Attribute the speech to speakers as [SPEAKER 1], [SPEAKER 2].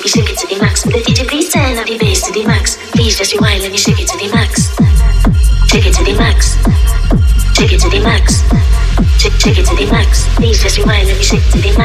[SPEAKER 1] you shake it to the max. The DJ please turn up the bass to the max. Please just rewind, let me shake it to the max. Shake it to the max. Shake it to the max. Shake it to the max. Please just rewind, let me shake it to the max.